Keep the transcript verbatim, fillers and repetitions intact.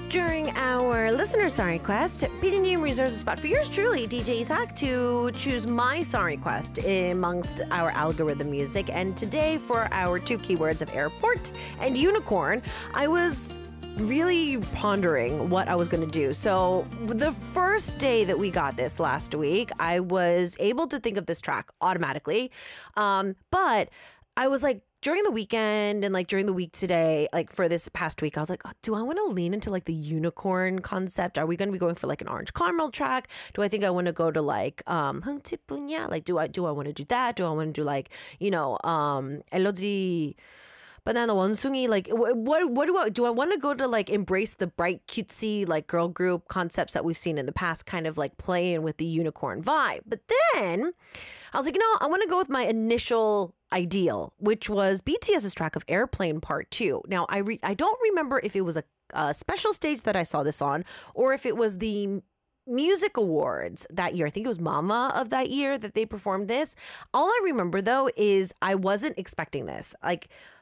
During our listener song request, 피디님 reserves a spot for yours truly, D J Isaac, to choose my song request amongst our algorithm music. And today, for our two keywords of airport and unicorn, I was really pondering what I was going to do. So the first day that we got this last week, I was able to think of this track automatically. Um, but I was like, during the weekend and like during the week today, like for this past week, I was like, oh, do I want to lean into like the unicorn concept? Are we going to be going for like an orange caramel track? Do I think I want to go to like um 흥치뿐이야? Like do I do I want to do that? Do I want to do like, you know, um 엘러지 Banana 원숭이, like what what do I do? I want to go to like embrace the bright cutesy like girl group concepts that we've seen in the past, kind of like playing with the unicorn vibe. But then I was like, no, I want to go with my initial ideal, which was BTS's track of Airplane Part Two. Now I re- I don't remember if it was a, a special stage that I saw this on, or if it was the Music Awards that year. I think it was Mama of that year that they performed this. All I remember though is I wasn't expecting this. Like,